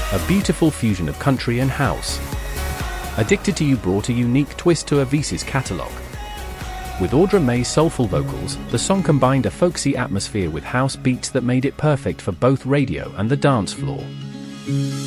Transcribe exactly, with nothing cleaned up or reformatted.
a beautiful fusion of country and house. Addicted to You brought a unique twist to Avice's catalogue. With Audra May's soulful vocals, the song combined a folksy atmosphere with house beats that made it perfect for both radio and the dance floor.